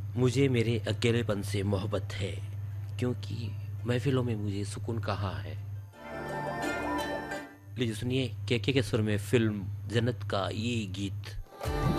मुझे मेरे अकेलेपन से मोहब्बत है, क्योंकि महफिलों में मुझे सुकून कहाँ है। लीजिए सुनिए के सुर में फिल्म जन्नत का ये गीत।